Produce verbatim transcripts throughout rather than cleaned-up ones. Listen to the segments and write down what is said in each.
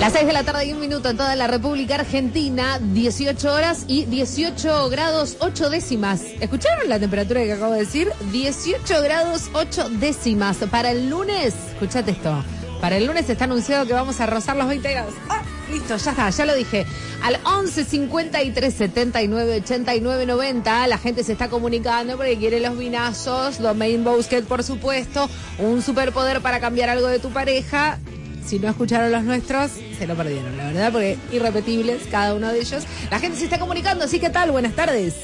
Las seis de la tarde y un minuto en toda la República Argentina, dieciocho horas y dieciocho grados ocho décimas. ¿Escucharon la temperatura que acabo de decir? dieciocho grados ocho décimas. Para el lunes, escuchate esto, para el lunes está anunciado que vamos a rozar los veinte grados. ¡Ah! Listo, ya está, ya lo dije. Al once cincuenta y tres setenta y nueve ochenta y nueve noventa, la gente se está comunicando porque quiere los vinazos, Domain Bousquet, por supuesto, un superpoder para cambiar algo de tu pareja. Si no escucharon los nuestros, se lo perdieron, la verdad, porque irrepetibles cada uno de ellos. La gente se está comunicando, así que tal, buenas tardes.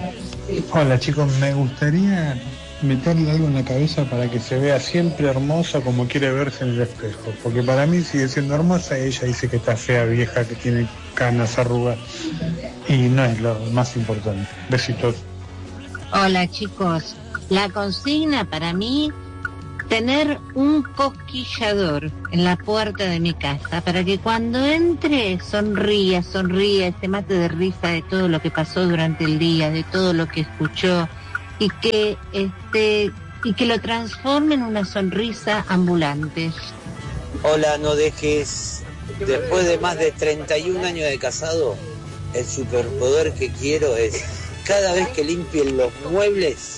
Hola chicos, me gustaría meterle algo en la cabeza para que se vea siempre hermosa como quiere verse en el espejo, porque para mí sigue siendo hermosa. Ella dice que está fea, vieja, que tiene canas, arrugas, y no es lo más importante. Besitos. Hola chicos, la consigna para mí, tener un cosquillador en la puerta de mi casa para que cuando entre sonría, sonría, se mate de risa de todo lo que pasó durante el día, de todo lo que escuchó, y que este y que lo transforme en una sonrisa ambulante. Hola, no dejes. Después de más de treinta y un años de casado, el superpoder que quiero es cada vez que limpien los muebles,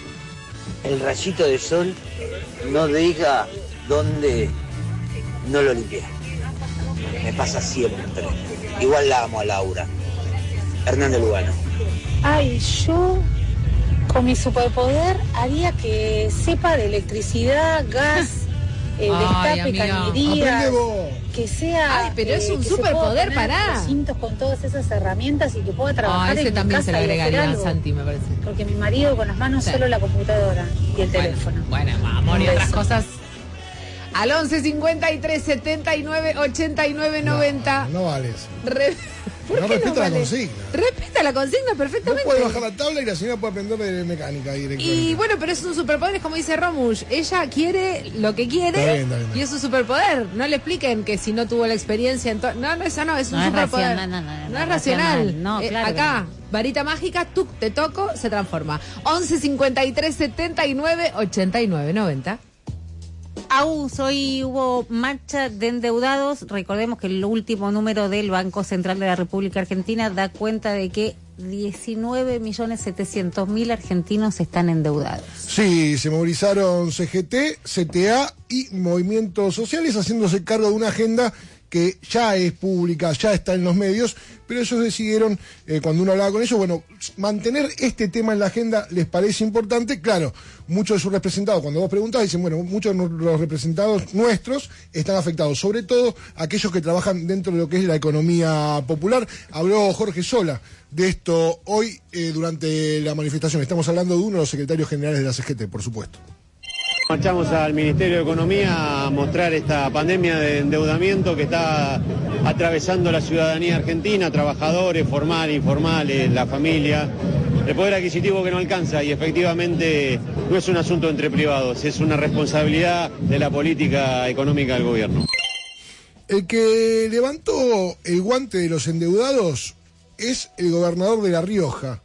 el rayito de sol no diga dónde no lo limpié. Me pasa siempre. Igual la amo a Laura. Hernández Lugano. Ay, yo con mi superpoder haría que sepa de electricidad, gas, eh, destape, cañería, que sea. Ay, pero eh, es un que superpoder, se pueda pará. recintos con todas esas herramientas y que pueda trabajar Ah, ese en mi también casa se le y hacer agregaría a algo. Santi, me parece. Porque mi marido con las manos Sí. solo la computadora y el Bueno, teléfono. Bueno, amor, y Un otras beso. cosas. Al once cincuenta y tres setenta y nueve ochenta y nueve noventa. No, no vale eso. Re... ¿Por No qué respeta la vale? consigna. Respeta la consigna No perfectamente. puede bajar la tabla y la señora puede aprender de mecánica directamente. Y bueno, pero es un superpoder, es como dice Romush. Ella quiere lo que quiere. Está bien, está bien, está bien. Y es un superpoder. No le expliquen que si no tuvo la experiencia en todo. No, no, eso no, es un No es superpoder. racional, no, no, no, No no es es racional. racional. No, Eh, claro que acá, no. varita mágica, tú te toco, se transforma. once cincuenta y tres setenta y nueve ochenta y nueve noventa. Agus, hoy hubo marcha de endeudados. Recordemos que el último número del Banco Central de la República Argentina da cuenta de que diecinueve millones setecientos mil argentinos están endeudados. Sí, se movilizaron C G T, C T A y movimientos sociales haciéndose cargo de una agenda que ya es pública, ya está en los medios, pero ellos decidieron, eh, cuando uno hablaba con ellos, bueno, mantener este tema en la agenda les parece importante. Claro, muchos de sus representados, cuando vos preguntás, dicen, bueno, muchos de los representados nuestros están afectados, sobre todo aquellos que trabajan dentro de lo que es la economía popular. Habló Jorge Sola de esto hoy eh, durante la manifestación. Estamos hablando de uno de los secretarios generales de la C G T, por supuesto. Marchamos al Ministerio de Economía a mostrar esta pandemia de endeudamiento que está atravesando la ciudadanía argentina, trabajadores, formales, informales, la familia, el poder adquisitivo que no alcanza, y efectivamente no es un asunto entre privados, es una responsabilidad de la política económica del gobierno. El que levantó el guante de los endeudados es el gobernador de La Rioja.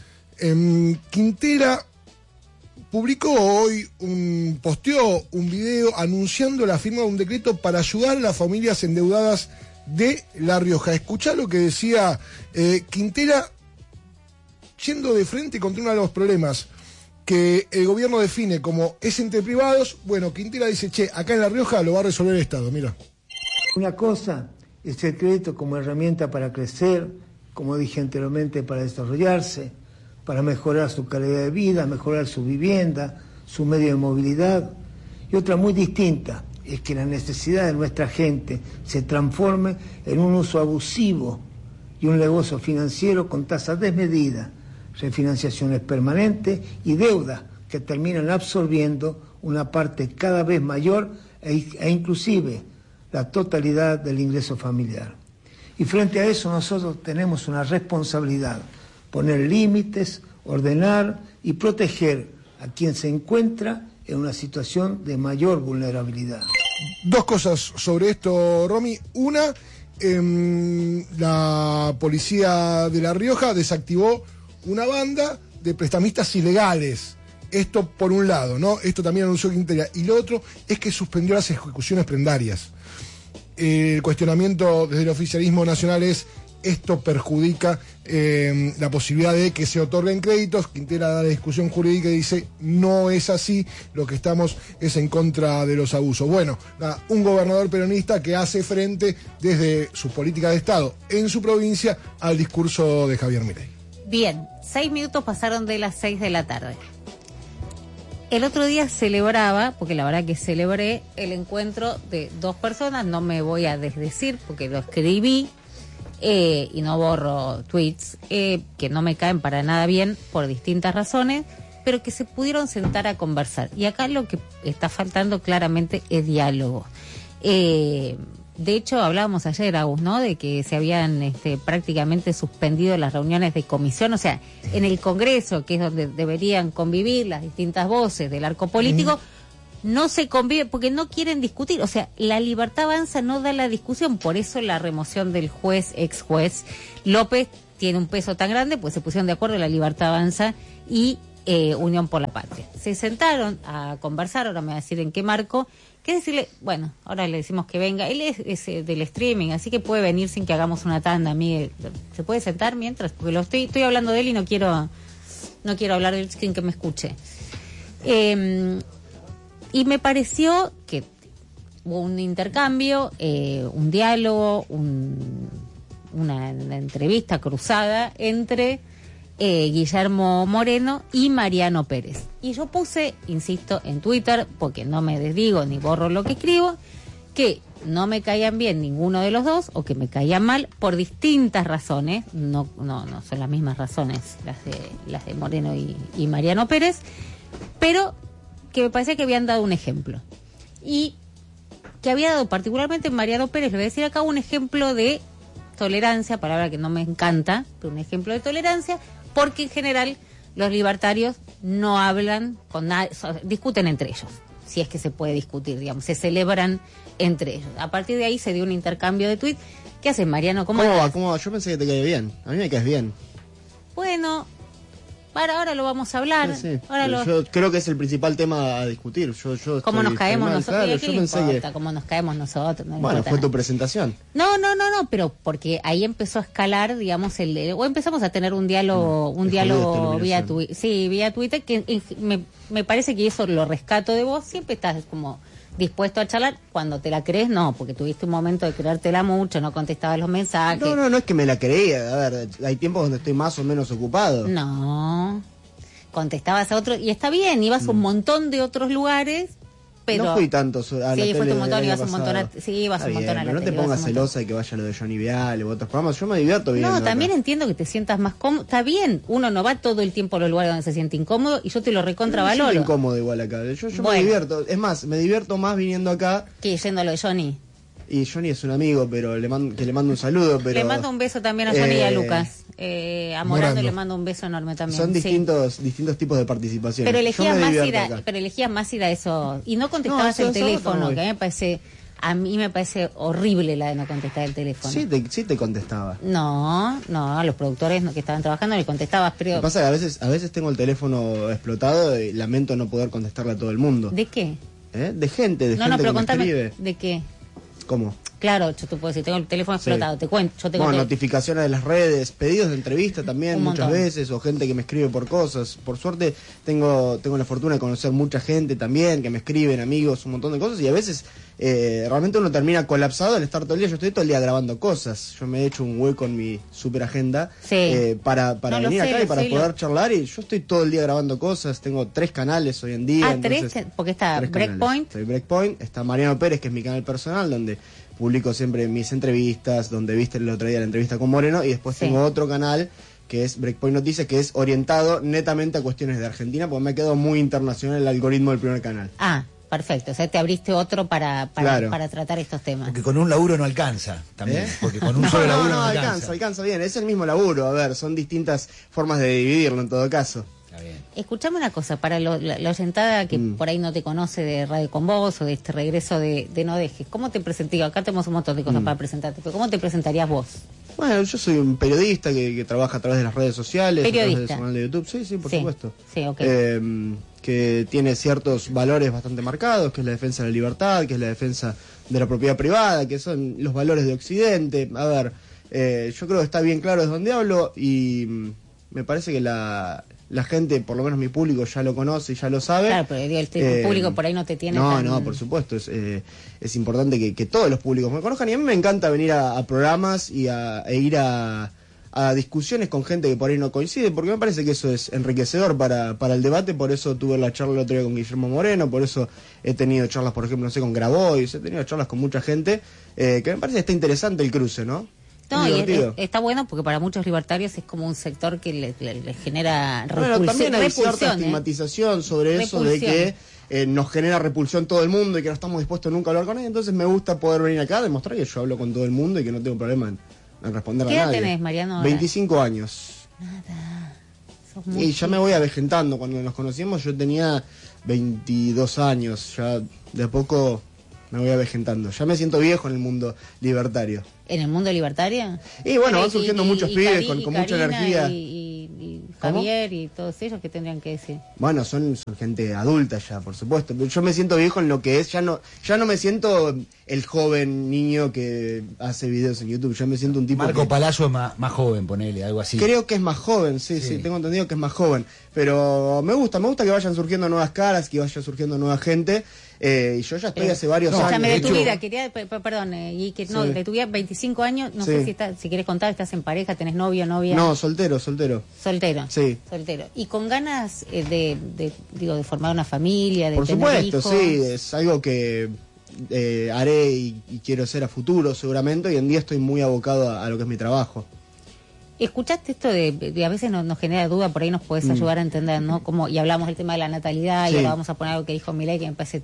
En Quintera publicó hoy, un posteó un video anunciando la firma de un decreto para ayudar a las familias endeudadas de La Rioja. Escuchá lo que decía eh, Quintera, yendo de frente contra uno de los problemas que el gobierno define como es entre privados. Bueno, Quintera dice, che, acá en La Rioja lo va a resolver el Estado, mira. Una cosa es el crédito como herramienta para crecer, como dije anteriormente, para desarrollarse, para mejorar su calidad de vida, mejorar su vivienda, su medio de movilidad. Y otra muy distinta es que la necesidad de nuestra gente se transforme en un uso abusivo y un negocio financiero con tasas desmedidas, refinanciaciones permanentes y deudas que terminan absorbiendo una parte cada vez mayor e, e inclusive la totalidad del ingreso familiar. Y frente a eso nosotros tenemos una responsabilidad: poner límites, ordenar y proteger a quien se encuentra en una situación de mayor vulnerabilidad. Dos cosas sobre esto, Romy. Una, eh, la policía de La Rioja desactivó una banda de prestamistas ilegales. Esto por un lado, ¿no? Esto también anunció Quintera. Y lo otro es que suspendió las ejecuciones prendarias. eh, el cuestionamiento desde el oficialismo nacional es: esto perjudica eh, la posibilidad de que se otorguen créditos. Quintela da la discusión jurídica y dice: no es así, lo que estamos es en contra de los abusos. Bueno, nada, un gobernador peronista que hace frente desde su política de Estado en su provincia al discurso de Javier Milei. Bien, seis minutos pasaron de las seis de la tarde. El otro día celebraba, porque la verdad que celebré el encuentro de dos personas, no me voy a desdecir porque lo escribí, Eh, y no borro tweets eh, que no me caen para nada bien por distintas razones, pero que se pudieron sentar a conversar. Y acá lo que está faltando claramente es diálogo. Eh, de hecho, hablábamos ayer, Agus, ¿no?, de que se habían este, prácticamente suspendido las reuniones de comisión, o sea, en el Congreso, que es donde deberían convivir las distintas voces del arco político, mm. No se convive porque no quieren discutir. O sea, la Libertad Avanza no da la discusión. Por eso la remoción del juez, ex juez López, tiene un peso tan grande, pues se pusieron de acuerdo la Libertad Avanza y eh, Unión por la Patria. Se sentaron a conversar, ahora me va a decir en qué marco. ¿Qué decirle? Bueno, ahora le decimos que venga. Él es, es eh, del streaming, así que puede venir sin que hagamos una tanda. Miguel, ¿se puede sentar mientras? Porque lo estoy, estoy hablando de él y no quiero, no quiero hablar de él sin que me escuche. Eh... Y me pareció que hubo un intercambio, eh, un diálogo, un, una, una entrevista cruzada entre eh, Guillermo Moreno y Mariano Pérez. Y yo puse, insisto, en Twitter, porque no me desdigo ni borro lo que escribo, que no me caían bien ninguno de los dos, o que me caían mal por distintas razones, no, no, no son las mismas razones las de, las de Moreno y, y Mariano Pérez, pero que me parecía que habían dado un ejemplo. Y que había dado particularmente Mariano Pérez, le voy a decir acá, un ejemplo de tolerancia, palabra que no me encanta, pero un ejemplo de tolerancia, porque en general los libertarios no hablan con nadie, discuten entre ellos, si es que se puede discutir, digamos, se celebran entre ellos. A partir de ahí se dio un intercambio de tuits. ¿Qué haces, Mariano? ¿Cómo, ¿Cómo va? ¿Cómo va? Yo pensé que te caía bien. A mí me caes bien. Bueno, para ahora lo vamos a hablar. Sí, sí. Ahora lo... Yo creo que es el principal tema a discutir. Yo, yo ¿Cómo nos caemos nosotros? Claro, ¿Qué yo le pensé importa que... cómo nos caemos nosotros? No bueno, fue nada. tu presentación. No, no, no, no, pero porque ahí empezó a escalar, digamos, el, el o empezamos a tener un diálogo, mm, un diálogo vía Twitter, sí, vía Twitter, que en, me, me parece que eso lo rescato de vos. Siempre estás como dispuesto a charlar. Cuando te la crees, no, porque tuviste un momento de creértela mucho, no contestabas los mensajes. No, no, no es que me la creía. A ver, hay tiempos donde estoy más o menos ocupado. No, contestabas a otro, y está bien, ibas a un montón de otros lugares, pero... No fui tanto a la sí, tele fuiste un montón, ibas un pasado. montón a... Sí, ibas un montón a la pero no tele, te pongas ibas un celosa de que vaya lo de Johnny Viale u otros programas. Yo me divierto bien. No, también entiendo que te sientas más cómodo. Está bien, uno no va todo el tiempo a los lugares donde se siente incómodo, y yo te lo recontravaloro. No me siento incómodo igual acá. Yo, yo bueno. me divierto. Es más, me divierto más viniendo acá. Que yendo a lo de Johnny. Y Johnny es un amigo, pero le mando, que le mando un saludo. Pero, le mando un beso también a Johnny eh, y a Lucas. Eh, a Morando, Morando le mando un beso enorme también. Son sí. distintos distintos tipos de participación. Pero elegías más ir a, pero elegías más ir a eso. Y no contestabas no, el teléfono, que a mí me parece... A mí me parece horrible la de no contestar el teléfono. Sí te, sí te contestaba. No, no, a los productores que estaban trabajando le contestabas, pero... Lo que pasa es que a veces, a veces tengo el teléfono explotado y lamento no poder contestarle a todo el mundo. ¿De qué? ¿Eh? De gente, de no, gente no, pero que contame, me escribe. ¿De qué? ¿Cómo? Claro, yo te puedo decir, tengo el teléfono explotado, sí. te cuento. Yo tengo bueno, te... notificaciones de las redes, pedidos de entrevista también muchas veces, o gente que me escribe por cosas. Por suerte tengo tengo la fortuna de conocer mucha gente también, que me escriben, amigos, un montón de cosas, y a veces eh, realmente uno termina colapsado al estar todo el día. Yo estoy todo el día grabando cosas, yo me he hecho un hueco en mi super agenda sí. eh, para, para no venir sé, acá y para sé, poder lo... charlar, y yo estoy todo el día grabando cosas. Tengo tres canales hoy en día. Ah, entonces, tres, porque está Breakpoint. Soy Breakpoint, está Mariano Pérez, que es mi canal personal, donde publico siempre mis entrevistas, donde viste el otro día la entrevista con Moreno, y después sí. tengo otro canal que es Breakpoint Noticias, que es orientado netamente a cuestiones de Argentina, porque me ha quedado muy internacional el algoritmo del primer canal. Ah, perfecto, o sea, te abriste otro para para, claro. para tratar estos temas. Porque con un laburo no alcanza, también, ¿Eh? porque con un no, solo no, laburo no, no alcanza. alcanza, alcanza bien, es el mismo laburo, a ver, son distintas formas de dividirlo en todo caso. Escuchame una cosa, para lo, la, la oyentada que mm. por ahí no te conoce de Radio con Vos o de este regreso de, de No Dejes, ¿cómo te presentaría? Acá tenemos un montón de cosas mm. para presentarte, pero ¿cómo te presentarías vos? Bueno, yo soy un periodista que, que trabaja a través de las redes sociales, periodista. a través de su canal de YouTube, sí, sí, por sí. supuesto. Sí, okay. eh, que tiene ciertos valores bastante marcados, que es la defensa de la libertad, que es la defensa de la propiedad privada, que son los valores de Occidente. A ver, eh, yo creo que está bien claro de dónde hablo y mm, me parece que la, la gente, por lo menos mi público, ya lo conoce y ya lo sabe. Claro, pero digo, el eh, público por ahí no te tiene No, tan... no, por supuesto, es, eh, es importante que, que todos los públicos me conozcan y a mí me encanta venir a, a programas y a, e ir a... a discusiones con gente que por ahí no coincide, porque me parece que eso es enriquecedor para, para el debate. Por eso tuve la charla el otro día con Guillermo Moreno, por eso he tenido charlas, por ejemplo, no sé, con Grabois, he tenido charlas con mucha gente, eh, que me parece que está interesante el cruce, ¿no? No, y es, es, está bueno porque para muchos libertarios es como un sector que les le, le genera repulsión. Bueno, también hay cierta ¿eh? estigmatización sobre repulsión. Eso de que eh, nos genera repulsión todo el mundo y que no estamos dispuestos nunca a hablar con él. Entonces me gusta poder venir acá a demostrar que yo hablo con todo el mundo y que no tengo problema en en responder a nadie. ¿Qué edad tenés, Mariano? Ahora? veinticinco años. Nada. Sos muy y ya chico. Me voy avejentando. Cuando nos conocimos yo tenía veintidós años. Ya de a poco me voy avejentando. Ya me siento viejo en el mundo libertario. ¿En el mundo libertario? Y bueno, van surgiendo y, muchos y, pibes y con, con mucha energía. Y, y Javier y todos ellos, ¿qué tendrían que decir? Bueno, son, son gente adulta ya, por supuesto. Yo me siento viejo en lo que es. Ya no ya no me siento el joven niño que hace videos en YouTube. Ya me siento un tipo... Marco que... Palazzo es más, más joven, ponele, algo así. Creo que es más joven, sí, sí, sí, tengo entendido que es más joven. Pero me gusta, me gusta que vayan surgiendo nuevas caras, que vaya surgiendo nueva gente. Eh, y yo ya estoy eh, hace varios no, años. Escúchame, de tu vida, quería, perdón, eh, y que, no, sí. de tu vida, veinticinco años, no sí. sé si está, si quieres contar, ¿estás en pareja, tenés novio, novia? No, soltero, soltero. Soltero. Sí. Soltero. ¿Y con ganas eh, de, de, digo, de formar una familia, de Por tener supuesto, hijos? sí, es algo que eh, haré y, y quiero hacer a futuro seguramente. Hoy en día estoy muy abocado a, a lo que es mi trabajo. ¿Escuchaste esto de, de a veces nos, nos genera duda, por ahí nos puedes ayudar mm. a entender, ¿no? Como, y hablamos del tema de la natalidad, sí. y ahora vamos a poner algo que dijo Milei que me parece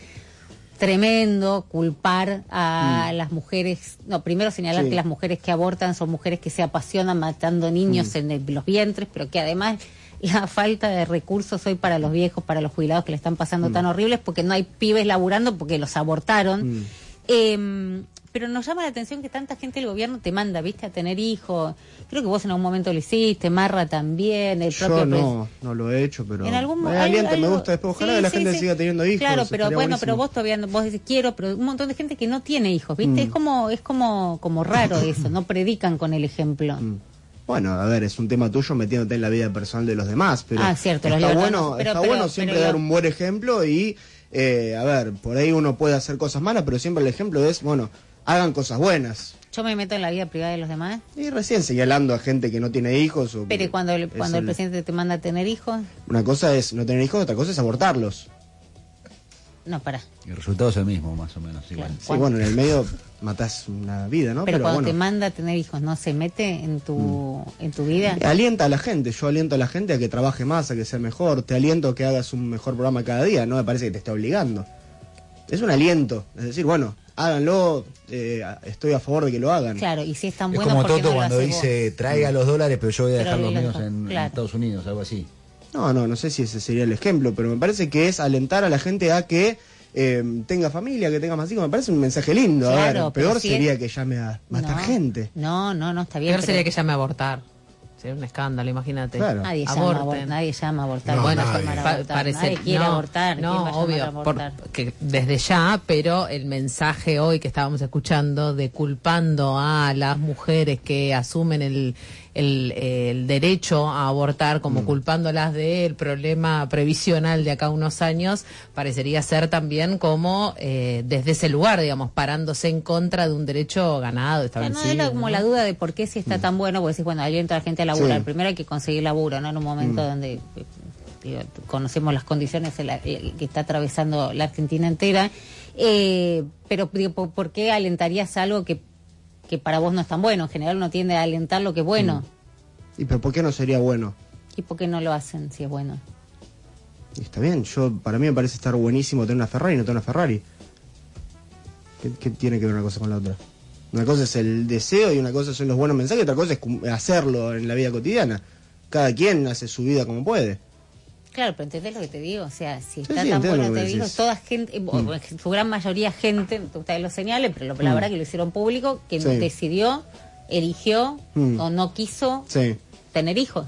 tremendo, culpar a mm. las mujeres, no, primero señalar sí. que las mujeres que abortan son mujeres que se apasionan matando niños mm. en el, los vientres, pero que además la falta de recursos hoy para los viejos, para los jubilados que le están pasando mm. tan horribles, porque no hay pibes laburando porque los abortaron. Mm. Eh, pero nos llama la atención que tanta gente del gobierno te manda, viste, a tener hijos. Creo que vos en algún momento lo hiciste, Marra también, el propio... Yo no, no lo he hecho, pero... En algún me alienta, me gusta después. Ojalá sí, que la sí, gente sí. siga teniendo hijos. Claro, pero bueno, buenísimo. pero vos todavía, no, vos decís quiero, pero un montón de gente que no tiene hijos, viste, mm. es como es como como raro eso, no predican con el ejemplo. Mm. Bueno, a ver, es un tema tuyo metiéndote en la vida personal de los demás, pero ah, cierto, está bueno, pero, está pero, bueno siempre pero, dar un buen ejemplo y, eh, a ver, por ahí uno puede hacer cosas malas, pero siempre el ejemplo es, bueno, hagan cosas buenas. Yo me meto en la vida privada de los demás. Y recién señalando a gente que no tiene hijos. O pero cuando, el, cuando el, el presidente te manda a tener hijos. Una cosa es no tener hijos, otra cosa es abortarlos. No, pará. El resultado es el mismo, más o menos. Igual. Sí, bueno, en el medio matás una vida, ¿no? Pero, pero cuando bueno. te manda a tener hijos, ¿no se mete en tu mm. en tu vida? Alienta a la gente, yo aliento a la gente a que trabaje más, a que sea mejor. Te aliento a que hagas un mejor programa cada día, no me parece que te esté obligando. Es un aliento, es decir, bueno, háganlo, eh, estoy a favor de que lo hagan. Claro, y si es tan es bueno, como ¿por qué Toto no cuando lo dice, traiga los dólares, pero yo voy a pero dejar los míos lo... en, claro. en Estados Unidos, algo así. No, no, no sé si ese sería el ejemplo, pero me parece que es alentar a la gente a que eh, tenga familia, que tenga más hijos. Me parece un mensaje lindo. Claro, a ver, peor si sería es... que llame a matar no, gente. No, no, no, está bien. Peor pero... sería que llame a abortar. Sería un escándalo, imagínate. Claro. Nadie, llama a, nadie llama a abortar. No, bueno, nadie. A abortar. Parece, nadie quiere no, abortar. No, obvio, por, que desde ya, pero el mensaje hoy que estábamos escuchando de culpando a las mujeres que asumen el, el, el derecho a abortar, como mm. culpándolas del problema previsional de acá a unos años, parecería ser también como eh, desde ese lugar, digamos, parándose en contra de un derecho ganado, establecido. No, era como ¿no? la duda de por qué si está mm. tan bueno, porque decís, bueno, alienta a la gente a laburar. Sí. Primero hay que conseguir laburo, ¿no? En un momento mm. donde digo, conocemos las condiciones en la, que está atravesando la Argentina entera, eh, pero digo, ¿por, ¿por qué alentarías algo que, que para vos no es tan bueno? En general uno tiende a alentar lo que es bueno. Mm. ¿Y pero por qué no sería bueno? ¿Y por qué no lo hacen si es bueno? Y está bien, yo para mí me parece estar buenísimo tener una Ferrari y no tener una Ferrari. ¿Qué, qué tiene que ver una cosa con la otra? Una cosa es el deseo y una cosa son los buenos mensajes y otra cosa es hacerlo en la vida cotidiana. Cada quien hace su vida como puede. Claro, pero ¿entendés lo que te digo? O sea, si está sí, sí, tan bueno, te digo, toda gente, mm. su gran mayoría gente, ustedes lo señalen, pero la verdad mm. que lo hicieron público, que sí. decidió, eligió mm. o no quiso sí. tener hijos.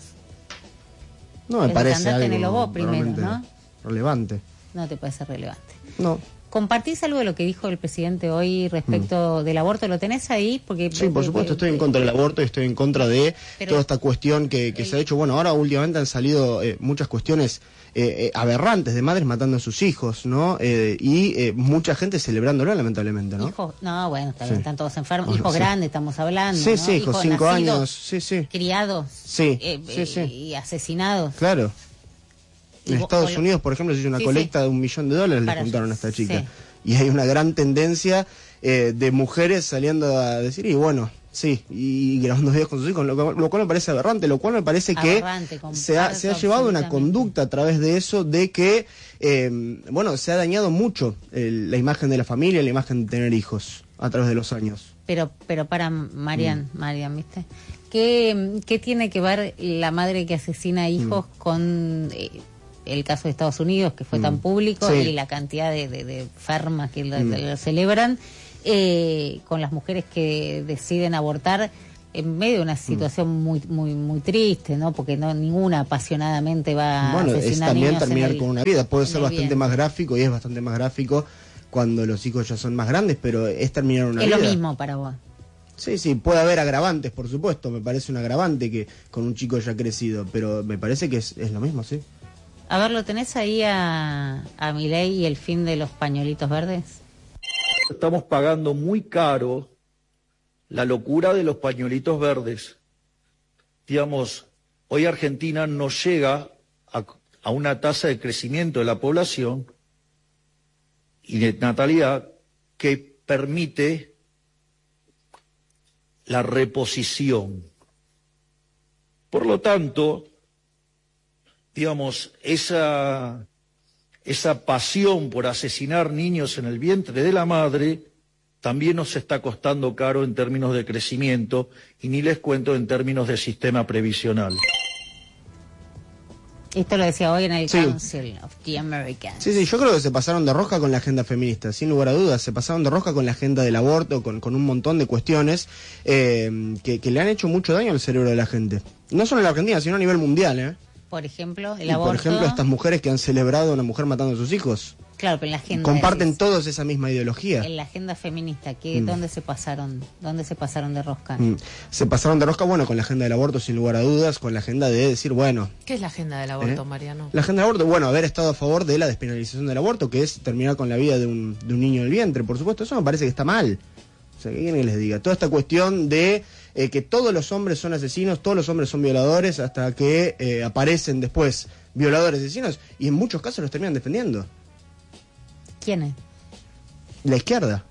No me es parece algo vos primero, ¿no? relevante. No te parece relevante. No. ¿Compartís algo de lo que dijo el presidente hoy respecto mm. del aborto? ¿Lo tenés ahí? Porque sí, por supuesto, estoy en contra del aborto y estoy en contra de pero, toda esta cuestión que, que el, se ha hecho. Bueno, ahora últimamente han salido eh, muchas cuestiones eh, eh, aberrantes de madres matando a sus hijos, ¿no? Eh, y eh, mucha gente celebrándolo, lamentablemente, ¿no? Hijos, no, bueno, están, sí. están todos enfermos. Bueno, hijos sí. grandes, estamos hablando. Sí, ¿no? sí, hijos, hijos cinco nacidos, años, sí, sí. Criados. Sí, eh, sí, sí. Y asesinados. Claro. En y Estados vos, Unidos, por ejemplo, se hizo una sí, colecta sí. de un millón de dólares, Para le juntaron a esta chica. Sí. Y hay una gran tendencia eh, de mujeres saliendo a decir, y bueno, sí, y grabando videos con sus hijos, lo, lo cual me parece aberrante, lo cual me parece aberrante, que se ha, se ha llevado una conducta a través de eso, de que, eh, bueno, se ha dañado mucho el, la imagen de la familia, la imagen de tener hijos a través de los años. Pero, pero para Marian, mm. Marian, ¿viste? ¿Qué, ¿Qué tiene que ver la madre que asesina hijos mm. con... Eh, el caso de Estados Unidos, que fue mm. tan público, sí. y la cantidad de, de, de farmas que lo, mm. lo celebran, eh, con las mujeres que deciden abortar en medio de una situación mm. muy muy muy triste, ¿no? Porque no ninguna apasionadamente va bueno, a asesinar es también niños terminar el, con una vida. Puede ser bastante bien. más gráfico, y es bastante más gráfico cuando los hijos ya son más grandes, pero es terminar una es vida. Es lo mismo para vos. Sí, sí, puede haber agravantes, por supuesto. Me parece un agravante que con un chico ya crecido, pero me parece que es, es lo mismo, sí. A ver, ¿lo tenés ahí a, a Milei y el fin de los pañuelitos verdes? Estamos pagando muy caro la locura de los pañuelitos verdes. Digamos, hoy Argentina no llega a, a una tasa de crecimiento de la población y de natalidad que permite la reposición. Por lo tanto, digamos, esa, esa pasión por asesinar niños en el vientre de la madre también nos está costando caro en términos de crecimiento, y ni les cuento en términos de sistema previsional. Esto lo decía hoy en el sí. Council of the Americans. Sí, sí, yo creo que se pasaron de rosca con la agenda feminista, sin lugar a dudas. Se pasaron de rosca con la agenda del aborto, con, con un montón de cuestiones eh, que, que le han hecho mucho daño al cerebro de la gente. No solo en la Argentina, sino a nivel mundial, ¿eh? Por ejemplo, el y aborto. Por ejemplo, estas mujeres que han celebrado a una mujer matando a sus hijos. Claro, pero en la agenda... Comparten es, todos esa misma ideología. En la agenda feminista, ¿qué, mm. ¿dónde se pasaron dónde se pasaron de rosca? Mm. Se pasaron de rosca, bueno, con la agenda del aborto, sin lugar a dudas, con la agenda de decir, bueno... ¿Qué es la agenda del aborto, ¿eh? Mariano? La agenda del aborto, bueno, haber estado a favor de la despenalización del aborto, que es terminar con la vida de un, de un niño en el vientre, por supuesto. Eso me parece que está mal. O sea, ¿qué quieren que les diga? Toda esta cuestión de eh, que todos los hombres son asesinos, todos los hombres son violadores, hasta que eh, aparecen después violadores asesinos, y en muchos casos los terminan defendiendo. ¿Quiénes? La izquierda.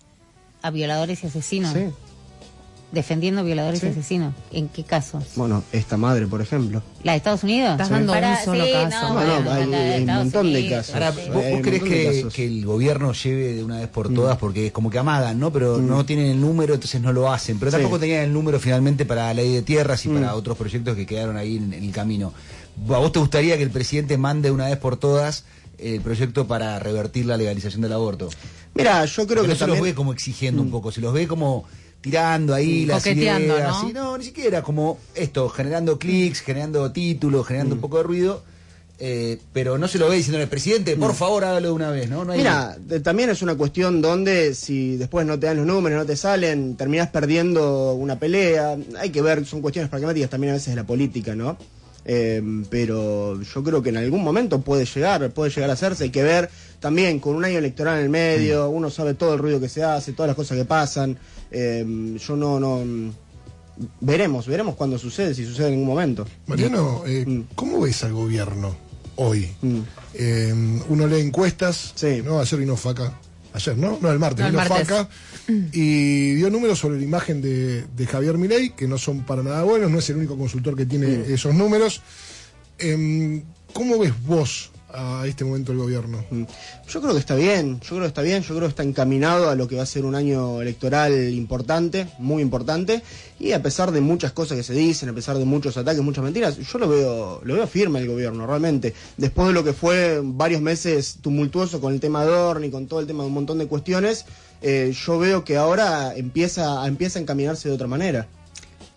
¿A violadores y asesinos? Sí. Defendiendo violadores sí. y asesinos. ¿En qué casos? Bueno, esta madre, por ejemplo. ¿La de Estados Unidos? Estás dando Para, un solo sí, caso. No, no, no, bueno, hay, de hay un montón Unidos, de casos. Ahora, sí. ¿vos, Hay vos un crees montón de que, casos. que el gobierno lleve de una vez por Mm. todas? Porque es como que amagan, ¿no? Pero Mm. no tienen el número, entonces no lo hacen. Pero tampoco Sí. tenían el número finalmente para la ley de tierras y Mm. para otros proyectos que quedaron ahí en, en el camino. ¿A vos te gustaría que el presidente mande de una vez por todas el proyecto para revertir la legalización del aborto? Mira, yo creo Porque que no se también... los ve como exigiendo Mm. un poco, se los ve como tirando ahí las Coqueteando, ideas. ¿no? Y no, ni siquiera, como esto, generando clics, generando títulos, generando Mm. un poco de ruido. Eh, pero no se lo ve diciendo al presidente, por Mm. favor hágalo de una vez, ¿no? no hay... Mira, de- también es una cuestión donde si después no te dan los números, no te salen, terminás perdiendo una pelea. Hay que ver, son cuestiones pragmáticas también a veces de la política, ¿no? Eh, pero yo creo que en algún momento puede llegar, puede llegar a hacerse. Hay que ver también con un año electoral en el medio, uno sabe todo el ruido que se hace, todas las cosas que pasan. Eh, yo no, no... Veremos, veremos cuándo sucede, si sucede en ningún momento. Mariano, eh, Mm. ¿cómo ves al gobierno hoy? Mm. Eh, uno lee encuestas, Sí. ¿no? Ayer vino Faca, ayer, ¿no? No, el martes, No, el vino martes. Faca y dio números sobre la imagen de, de Javier Milei, que no son para nada buenos, no es el único consultor que tiene Mm. esos números. Eh, ¿Cómo ves vos a este momento el gobierno? Mm. Yo creo que está bien, yo creo que está bien, yo creo que está encaminado a lo que va a ser un año electoral importante, muy importante, y a pesar de muchas cosas que se dicen, a pesar de muchos ataques, muchas mentiras, yo lo veo, lo veo firme el gobierno, realmente. Después de lo que fue varios meses tumultuoso con el tema Dorni, con todo el tema de un montón de cuestiones, eh, yo veo que ahora empieza, empieza a encaminarse de otra manera.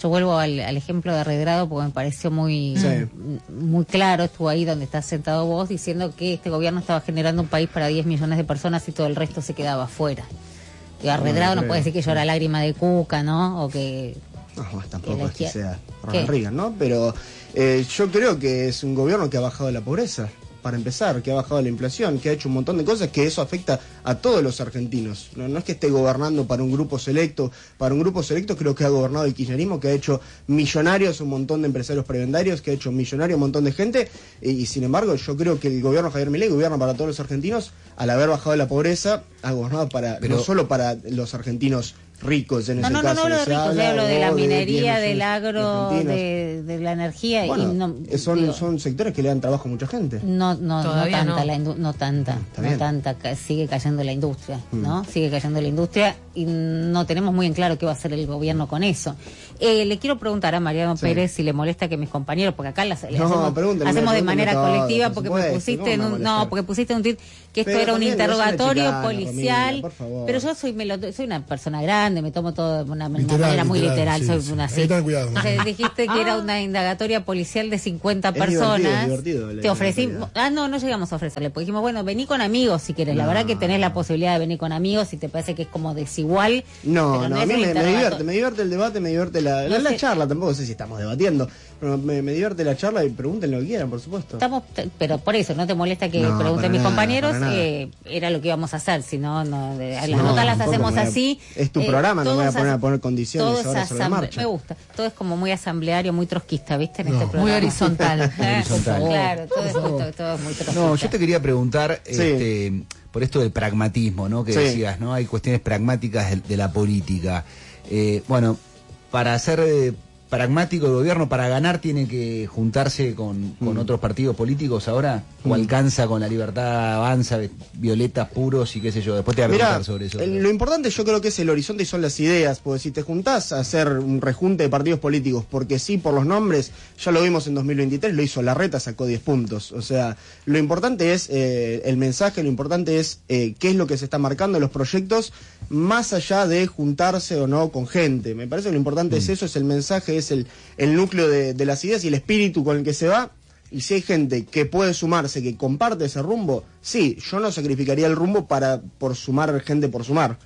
Yo vuelvo al, al ejemplo de Redrado porque me pareció muy, sí. muy claro. Estuvo ahí donde estás sentado vos diciendo que este gobierno estaba generando un país para diez millones de personas y todo el resto se quedaba afuera. Y a Redrado no, no puede decir que llora lágrima de cuca, ¿no? O que... No, tampoco que es que sea Ronald Reagan, ¿no? Pero eh, yo creo que es un gobierno que ha bajado la pobreza, para empezar, que ha bajado la inflación, que ha hecho un montón de cosas, que eso afecta a todos los argentinos. No, no es que esté gobernando para un grupo selecto, para un grupo selecto creo que ha gobernado el kirchnerismo, que ha hecho millonarios un montón de empresarios prebendarios, que ha hecho millonarios un montón de gente, y, y sin embargo yo creo que el gobierno de Javier Milei gobierna para todos los argentinos, al haber bajado la pobreza, ha gobernado para Pero... no solo para los argentinos ricos en no, ese no, caso. No, no, no, no, hablo de ricos, hablo de la minería, de del agro, de, de la energía. Bueno, y no, son, digo, son sectores que le dan trabajo a mucha gente. No, no, no tanta, no. La indu- no tanta, no tanta, sigue cayendo la industria, mm. ¿no? Sigue cayendo la industria y no tenemos muy en claro qué va a hacer el gobierno con eso. Eh, le quiero preguntar a Mariano sí. Pérez si le molesta que mis compañeros, porque acá las, no, hacemos, hacemos de manera todo, colectiva, porque supuesto, me pusiste en un, no, porque pusiste un tweet que esto pero era un interrogatorio chicana, policial, Romina, pero yo soy me lo, soy una persona grande, me tomo todo de una, una literal, manera muy literal, literal sí, soy una así. Cuidado, Entonces, dijiste que era una indagatoria policial de cincuenta es personas. Divertido, divertido, te ofrecimos, ah no, no llegamos a ofrecerle, porque dijimos, bueno, vení con amigos si querés, no. La verdad que tenés la posibilidad de venir con amigos si te parece que es como desigual. No, no, no a mí me, me divierte, me divierte el debate, me divierte la, la, no sé, la charla, tampoco sé si estamos debatiendo, pero me, me divierte la charla y pregunten lo que quieran, por supuesto. Estamos, pero por eso, ¿no te molesta que no, pregunten mis nada, compañeros? Eh, era lo que íbamos a hacer, si no, no de, las no, notas las hacemos así. Es tu eh, programa, no me voy a poner a poner condiciones ahora sobre la marcha. Me gusta, todo es como muy asambleario, muy trotskista, ¿viste? En no, este programa. Muy horizontal. Muy horizontal. Claro, todo es, todo, todo es muy trotskista. No, yo te quería preguntar, sí. este, por esto del pragmatismo, ¿no? Que sí. decías, ¿no? Hay cuestiones pragmáticas de, de la política. Eh, bueno, para ser eh, pragmático el gobierno, para ganar tiene que juntarse con, con mm. otros partidos políticos ahora, mm. o alcanza con la Libertad Avanza, violetas puros y qué sé yo. Después te voy a preguntar Mirá, sobre eso. El, lo importante yo creo que es el horizonte y son las ideas, porque si te juntás a hacer un rejunte de partidos políticos, porque sí, por los nombres, ya lo vimos en dos mil veintitrés, lo hizo Larreta, sacó diez puntos. O sea, lo importante es eh, el mensaje, lo importante es eh, qué es lo que se está marcando en los proyectos, más allá de juntarse o no con gente. Me parece que lo importante mm. es eso, es el mensaje, es el, el núcleo de, de las ideas y el espíritu con el que se va. Y si hay gente que puede sumarse, que comparte ese rumbo, sí, yo no sacrificaría el rumbo para por sumar gente por sumar.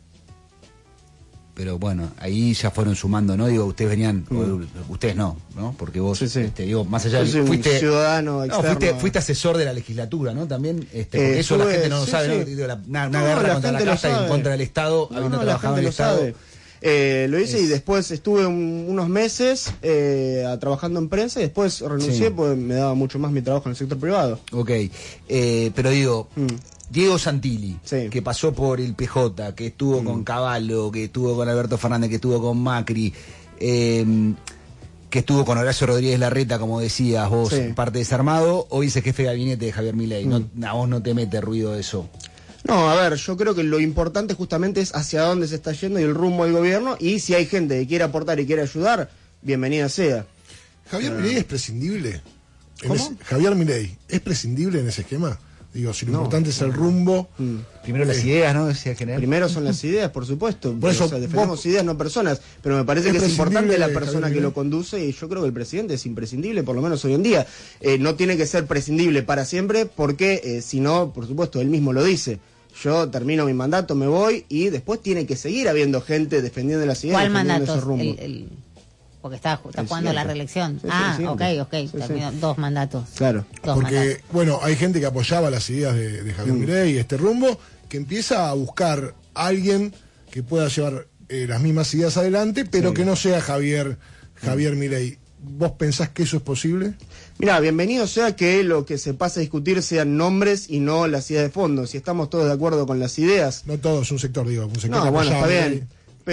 Pero bueno, ahí ya fueron sumando, ¿no? Digo, ustedes venían, mm. o, ustedes no, ¿no? Porque vos, sí, sí. Este, digo, más allá de fuiste ciudadano externo. No, fuiste, fuiste asesor de la legislatura, ¿no? También, este, porque eh, eso tuve, la gente no lo sí, sabe, sí. ¿no? Digo, la, una, una no, guerra contra la casa y en contra del Estado, no, habiendo no, trabajado en el Estado. Sabe. Eh, lo hice es... y después estuve un, unos meses eh, trabajando en prensa y después renuncié sí. porque me daba mucho más mi trabajo en el sector privado. Ok, eh, pero digo, mm. Diego Santilli, sí. que pasó por el P J, que estuvo mm. con Cavallo, que estuvo con Alberto Fernández, que estuvo con Macri, eh, que estuvo con Horacio Rodríguez Larreta, como decías vos, sí. parte desarmado, hoy es el jefe de gabinete de Javier Milei. Mm. No, a vos no te mete ruido eso. No, a ver, yo creo que lo importante justamente es hacia dónde se está yendo y el rumbo del gobierno, y si hay gente que quiere aportar y quiere ayudar, bienvenida sea. ¿Javier Milei es prescindible? ¿Cómo? Ese, ¿Javier Milei es prescindible en ese esquema? Digo, si lo no, importante es el rumbo... Mm. Primero las eh, ideas, ¿no? Decía general. Primero son las ideas, por supuesto. Por eso, o sea, defendemos vos, ideas, no personas. Pero me parece es que es importante la persona que lo conduce, y yo creo que el presidente es imprescindible, por lo menos hoy en día. Eh, no tiene que ser prescindible para siempre, porque eh, si no, por supuesto, él mismo lo dice. Yo termino mi mandato, me voy, y después tiene que seguir habiendo gente defendiendo las ideas. ¿Cuál mandato? El, el, porque está, está jugando la reelección. Sí, ah, sí, ok, ok. Sí, sí. Dos mandatos. Claro. Dos porque, mandatos. Bueno, hay gente que apoyaba las ideas de, de Javier mm. Milei y este rumbo, que empieza a buscar a alguien que pueda llevar eh, las mismas ideas adelante, pero sí. que no sea Javier, Javier mm. Milei. ¿Vos pensás que eso es posible? Mirá, bienvenido sea que lo que se pasa a discutir sean nombres y no las ideas de fondo. Si estamos todos de acuerdo con las ideas... No todos, un sector, digo, un sector no, que bueno, está bien.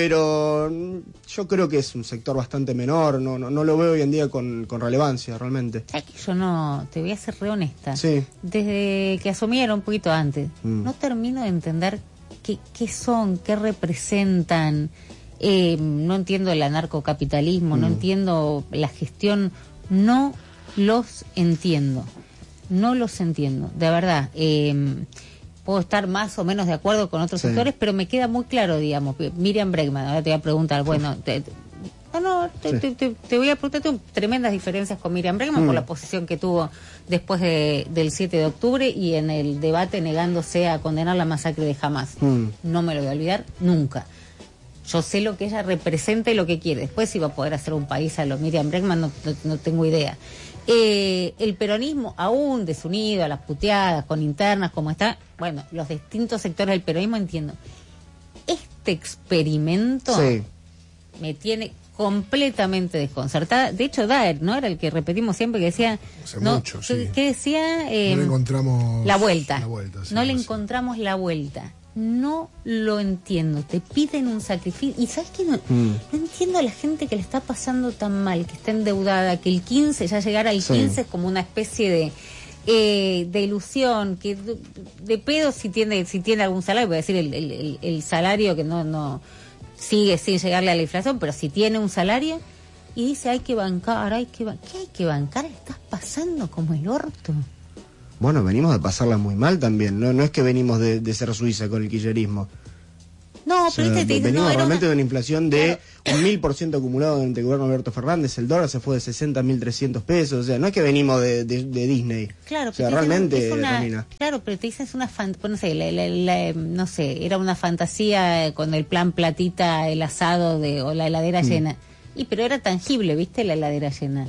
Pero yo creo que es un sector bastante menor, no no, no lo veo hoy en día con, con relevancia, realmente. ¿Sabes que yo no, te voy a ser re honesta? Sí. Desde que asumieron un poquito antes, mm. no termino de entender qué, qué son, qué representan... Eh, no entiendo el anarcocapitalismo, mm. no entiendo la gestión, no los entiendo, no los entiendo, de verdad. Eh, puedo estar más o menos de acuerdo con otros sí. sectores, pero me queda muy claro, digamos, Miriam Bregman, ahora te voy a preguntar, bueno, te, No, no, te, sí. te, te, te voy a preguntar, tengo tremendas diferencias con Miriam Bregman mm. por la posición que tuvo después de, del siete de octubre y en el debate negándose a condenar la masacre de Hamás. Mm. No me lo voy a olvidar nunca. Yo sé lo que ella representa y lo que quiere. Después si va a poder hacer un país a lo Miriam Bregman, no, no, no tengo idea. Eh, el peronismo aún desunido, a las puteadas, con internas, como está, bueno, los distintos sectores del peronismo entiendo. Este experimento sí. me tiene completamente desconcertada. De hecho, Daer, ¿no? Era el que repetimos siempre, que decía... Hace no, mucho, sí. ¿Qué decía? Eh, no le encontramos... La vuelta. La vuelta sí, no le sí. encontramos la vuelta. No lo entiendo. Te piden un sacrificio. Y ¿sabes qué? No, mm. no entiendo a la gente que le está pasando tan mal, que está endeudada, que el quince, ya llegar al sí. quince es como una especie de... Eh, de ilusión, que de, de pedo si tiene si tiene algún salario, voy a decir el, el, el salario que no no sigue sin llegarle a la inflación, pero si tiene un salario y dice hay que bancar, hay que ¿qué hay que bancar? Le estás pasando como el orto. Bueno, venimos de pasarla muy mal también, no no es que venimos de, de ser Suiza con el kirchnerismo. No, o sea, pero este te venimos no, realmente una... de una inflación de un mil por ciento acumulado durante el gobierno de Alberto Fernández. El dólar se fue de sesenta a mil trescientos pesos. O sea, no es que venimos de, de, de Disney. Claro, o sea, pero realmente, es una, Romina. Claro, pero te dices una fan, no sé, la, la, la, no sé, era una fantasía con el plan platita, el asado de o la heladera mm. llena. Y pero era tangible, ¿viste? La heladera llena.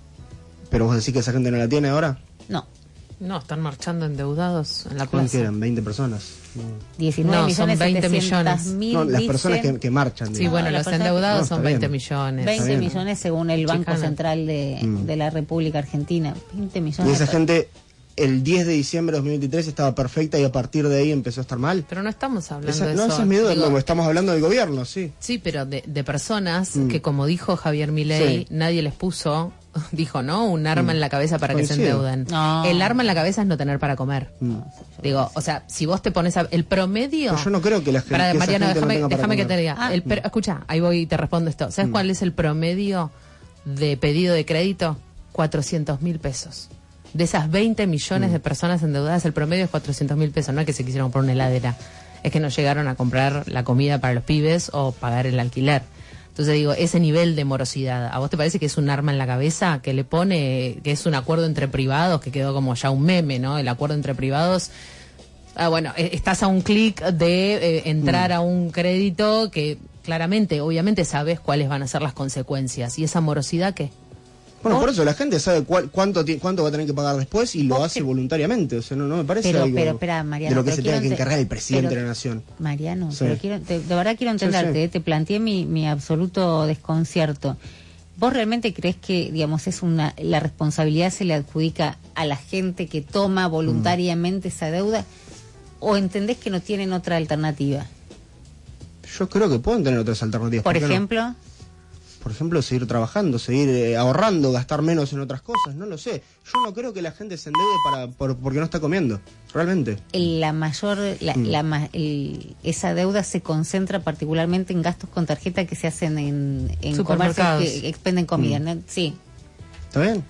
Pero vos decís que esa gente no la tiene ahora. No. No, están marchando endeudados en la ¿Cuántos plaza. eran? ¿veinte personas? No. diecinueve no, millones, son veinte millones. No, las personas que, que marchan. Sí, digamos. Bueno, no, los endeudados que... son no, veinte bien. millones. veinte millones según el Banco Chicana. Central de, mm. de la República Argentina. veinte millones. Y esa gente, el diez de diciembre de dos mil veintitrés estaba perfecta y a partir de ahí empezó a estar mal. Pero no estamos hablando esa, de no, eso. No, esa es mi duda, Digo, no, estamos hablando del gobierno, sí. Sí, pero de, de personas mm. que, como dijo Javier Milei, sí. nadie les puso... Dijo, ¿no? Un arma mm. en la cabeza para Coincido. que se endeuden. No. El arma en la cabeza es no tener para comer. Mm. Digo, o sea, si vos te pones a... El promedio... Pero yo no creo que la gente... Para, que Mariano, gente déjame, no déjame que te diga. Ah. El, pero, escucha, ahí voy y te respondo esto. ¿Sabes mm. cuál es el promedio de pedido de crédito? cuatrocientos mil pesos. De esas veinte millones mm. de personas endeudadas, el promedio es cuatrocientos mil pesos. No es que se quisieron comprar una heladera. Es que no llegaron a comprar la comida para los pibes o pagar el alquiler. Entonces digo, ese nivel de morosidad, ¿a vos te parece que es un arma en la cabeza que le pone, que es un acuerdo entre privados, que quedó como ya un meme, ¿no? El acuerdo entre privados. Ah, bueno, estás a un clic de eh, entrar mm. a un crédito que claramente, obviamente sabes cuáles van a ser las consecuencias. ¿Y esa morosidad qué? Bueno, por eso la gente sabe cuál, cuánto cuánto va a tener que pagar después y lo hace que... voluntariamente. O sea, no, no me parece pero, algo pero, espera, Mariano, de lo que se tenga que encargar el presidente pero, de la nación. Mariano, sí. pero quiero, te, de verdad quiero entenderte, sí, sí. te planteé mi, mi absoluto desconcierto. ¿Vos realmente crees que, digamos, es una la responsabilidad se le adjudica a la gente que toma voluntariamente mm. esa deuda? ¿O entendés que no tienen otra alternativa? Yo creo que pueden tener otras alternativas. Por, ¿por ejemplo... No? Por ejemplo, seguir trabajando, seguir eh, ahorrando, gastar menos en otras cosas, no lo sé. Yo no creo que la gente se endeude para por, porque no está comiendo, realmente. La mayor, la, mm. la, el, esa deuda se concentra particularmente en gastos con tarjeta que se hacen en, en comercios que expenden comida, mm. ¿no? Sí. ¿Está bien?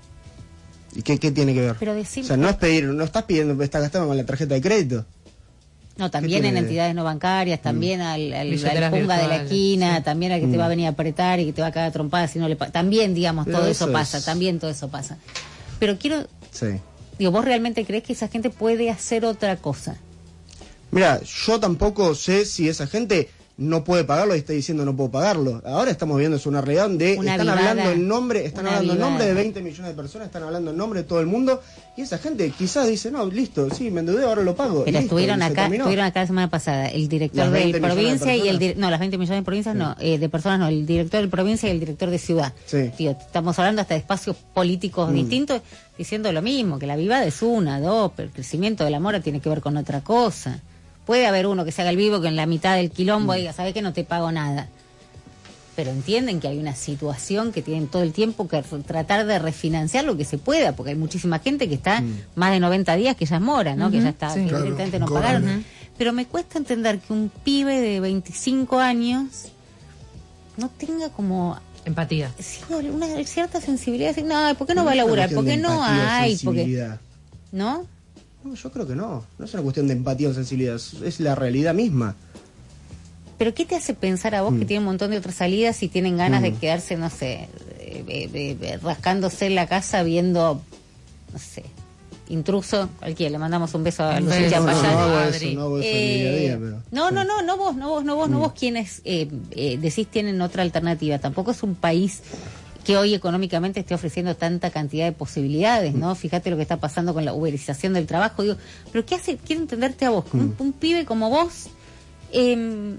¿Y qué, qué tiene que ver? Pero decir, o sea, no es pedir, no estás pidiendo, estás gastando con la tarjeta de crédito. No, también en entidades no bancarias, también mm. al, al, al punga de la esquina, sí. también al que mm. te va a venir a apretar y que te va a cagar trompada si no le pa- también, digamos, Pero todo eso, eso pasa, es... también todo eso pasa. Pero quiero... Sí. Digo, ¿vos realmente crees que esa gente puede hacer otra cosa? Mira, yo tampoco sé si esa gente no puede pagarlo y está diciendo no puedo pagarlo. Ahora estamos viendo es una realidad donde una están vivada, hablando en nombre, están hablando en nombre de veinte millones de personas, están hablando en nombre de todo el mundo y esa gente quizás dice, no, listo, sí, me endeudé, ahora lo pago. Pero listo, estuvieron acá, estuvieron acá la semana pasada el director de provincia de y el di- no, las veinte millones de provincias sí. no, eh, de personas no, el director de provincia y el director de ciudad. Sí. Tío, estamos hablando hasta de espacios políticos mm. distintos diciendo lo mismo, que la vivada es una, dos, pero el crecimiento de la mora tiene que ver con otra cosa. Puede haber uno que se haga el vivo que en la mitad del quilombo mm. diga, ¿sabes qué? No te pago nada. Pero entienden que hay una situación que tienen todo el tiempo que tratar de refinanciar lo que se pueda, porque hay muchísima gente que está mm. más de noventa días que ya es mora, ¿no? Uh-huh. Que ya está, sí, que claro, directamente no pagaron. Uh-huh. Pero me cuesta entender que un pibe de veinticinco años no tenga como... empatía. Sí, una cierta sensibilidad. No, ¿por qué no, no va a laburar? ¿Por qué no hay? Porque, ¿no? No, yo creo que no. No es una cuestión de empatía o sensibilidad, es la realidad misma. Pero ¿qué te hace pensar a vos mm. que tiene un montón de otras salidas y tienen ganas mm. de quedarse, no sé, eh, eh, eh, rascándose en la casa viendo, no sé, Intruso? Cualquiera, le mandamos un beso a Lucía Payán. No, no, no, no vos, no vos, no vos, mm. no vos quienes eh, eh, decís tienen otra alternativa. Tampoco es un país que hoy económicamente esté ofreciendo tanta cantidad de posibilidades, ¿no? Fíjate lo que está pasando con la uberización del trabajo. Digo, pero ¿qué hace? Quiero entenderte a vos, mm. un, un pibe como vos, eh,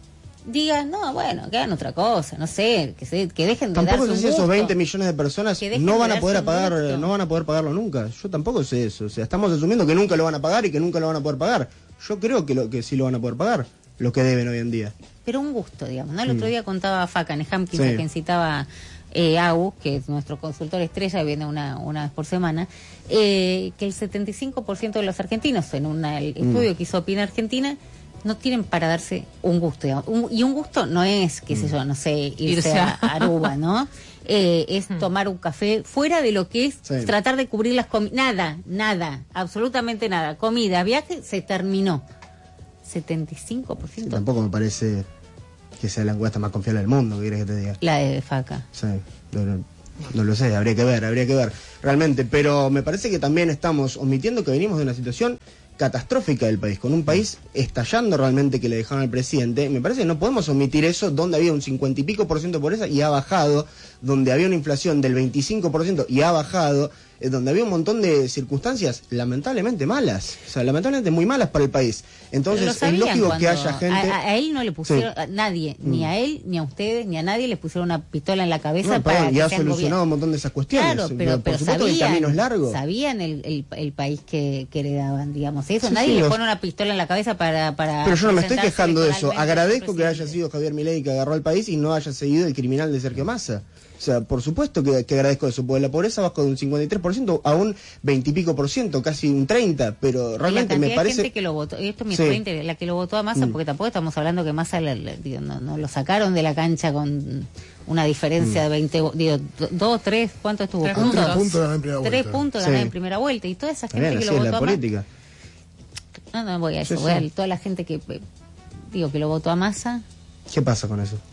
diga, no, bueno, que hagan otra cosa, no sé, que se, que dejen de tampoco darse un sé si gusto, esos veinte millones de personas no van a poder pagar, gusto. no van a poder pagarlo nunca. Yo tampoco sé eso. O sea, estamos asumiendo que nunca lo van a pagar y que nunca lo van a poder pagar. Yo creo que lo que sí lo van a poder pagar, lo que deben hoy en día. Pero un gusto, digamos, ¿no? El otro día contaba Faca Neham, Sí. quien citaba eh, Agu, que es nuestro consultor estrella, viene una, una vez por semana, eh, que el setenta y cinco por ciento de los argentinos, en un estudio mm. que hizo Opina Argentina, no tienen para darse un gusto, digamos. Un, y un gusto no es, qué sé yo, no sé, irse, irse a Aruba, ¿no? Eh, es mm. tomar un café fuera de lo que es sí. tratar de cubrir las comidas. Nada, nada, absolutamente nada. Comida, viaje, se terminó. setenta y cinco por ciento. Sí, tampoco me parece que sea la encuesta más confiable del mundo, ¿qué quieres que te diga? La de Faca. Sí, no, no, no lo sé, habría que ver, habría que ver, realmente. Pero me parece que también estamos omitiendo que venimos de una situación catastrófica del país, con un país estallando realmente que le dejaron al presidente. Me parece que no podemos omitir eso, donde había un cincuenta y pico por ciento de pobreza y ha bajado, donde había una inflación del veinticinco por ciento y ha bajado, eh, donde había un montón de circunstancias lamentablemente malas, o sea, lamentablemente muy malas para el país. Entonces es lógico que haya gente... A, a él no le pusieron, sí. a nadie, mm. ni a él, ni a ustedes, ni a nadie le pusieron una pistola en la cabeza no, para perdón, que y ha sean solucionado gobierno. Un montón de esas cuestiones. Claro, pero, por pero supuesto sabían, que el camino es largo. Sabían el, el, el país que, que heredaban, digamos. Eso, sí, nadie sí, le los... pone una pistola en la cabeza para... para pero yo no me estoy quejando de eso. Agradezco que haya sido Javier Milei que agarró al país y no haya seguido el criminal de Sergio Massa. O sea, por supuesto que, que agradezco eso, porque la pobreza bajó de un cincuenta y tres por ciento a un veinte y pico por ciento, casi un treinta, pero realmente me parece... gente que lo votó, y esto me sí. interesa, la que lo votó a Massa, mm. porque tampoco estamos hablando que Massa la, la, digo, no, no lo sacaron de la cancha con una diferencia mm. de veinte, digo, dos, tres, ¿cuánto estuvo? Tres puntos. Tres puntos gané en primera Tres vuelta. puntos sí. gané en primera vuelta, y toda esa gente bien, que así lo es votó la a política. Massa... No, no voy a eso, sí, voy sí. a toda la gente que, digo, que lo votó a Massa... ¿Qué pasa con eso?